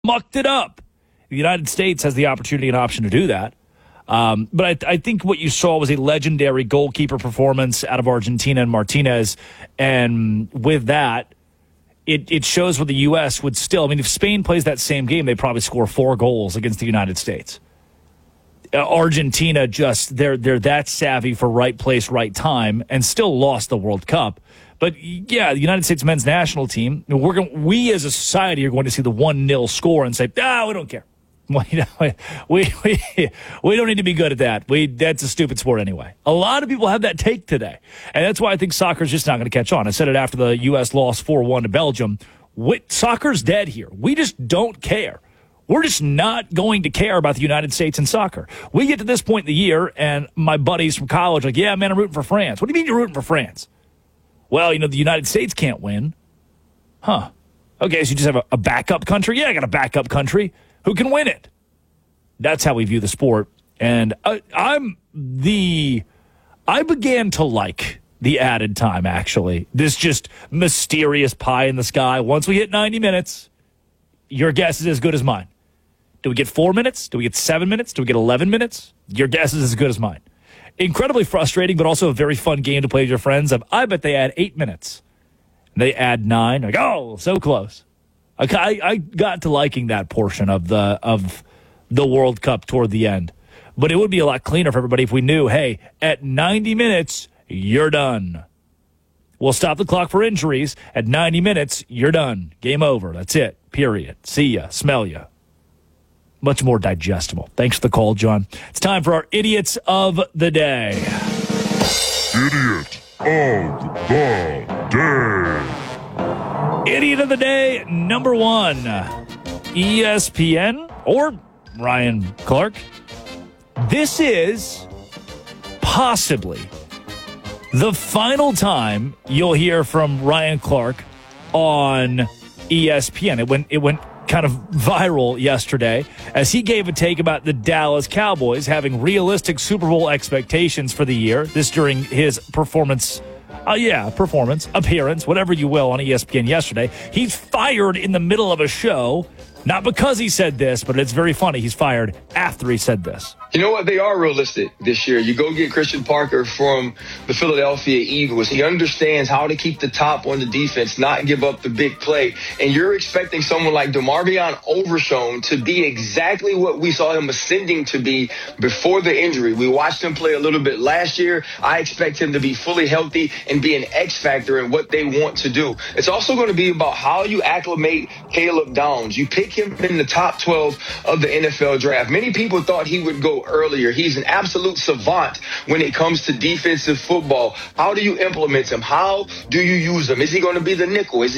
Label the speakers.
Speaker 1: mucked it up. The United States has the opportunity and option to do that. But I think what you saw was a legendary goalkeeper performance out of Argentina and Martinez. And with that, it shows what the U.S. would still. I mean, if Spain plays that same game, they probably score 4 goals against the United States. Argentina they're that savvy for right place, right time, and still lost the World Cup. But yeah, the United States men's national team, we as a society are going to see the 1-0 score and say, we don't care. We don't need to be good at that. That's a stupid sport anyway. A lot of people have that take today, and that's why I think soccer's just not going to catch on. I said it after the U.S. lost 4-1 to Belgium. Soccer's dead here. We just don't care. We're just not going to care about the United States in soccer. We get to this point in the year, and my buddies from college are like, yeah, man, I'm rooting for France. What do you mean you're rooting for France? Well, the United States can't win. Huh. Okay, so you just have a backup country? Yeah, I got a backup country. Who can win it? That's how we view the sport. And I began to like the added time, actually. This just mysterious pie in the sky. Once we hit 90 minutes, your guess is as good as mine. Do we get 4 minutes? Do we get 7 minutes? Do we get 11 minutes? Your guess is as good as mine. Incredibly frustrating, but also a very fun game to play with your friends. I bet they add 8 minutes. They add 9. Like, oh, so close. I got to liking that portion of the World Cup toward the end. But it would be a lot cleaner for everybody if we knew, hey, at 90 minutes, you're done. We'll stop the clock for injuries. At 90 minutes, you're done. Game over. That's it. Period. See ya. Smell ya. Much more digestible. Thanks for the call, John. It's time for our Idiots of the Day.
Speaker 2: Idiot of the Day.
Speaker 1: Idiot of the Day, number 1. ESPN or Ryan Clark. This is possibly the final time you'll hear from Ryan Clark on ESPN. It went kind of viral yesterday as he gave a take about the Dallas Cowboys having realistic Super Bowl expectations for the year. This during his appearance, whatever you will, on ESPN yesterday. He's fired in the middle of a show, not because he said this, but it's very funny. He's fired after he said this.
Speaker 3: You know what? They are realistic this year. You go get Christian Parker from the Philadelphia Eagles. He understands how to keep the top on the defense, not give up the big play. And you're expecting someone like DeMarvion Overshown to be exactly what we saw him ascending to be before the injury. We watched him play a little bit last year. I expect him to be fully healthy and be an X factor in what they want to do. It's also going to be about how you acclimate Caleb Downs. You pick him in the top 12 of the NFL draft. Many people thought he would go earlier. He's an absolute savant when it comes to defensive football. How do you implement him? How do you use him? Is he going to be the nickel? Is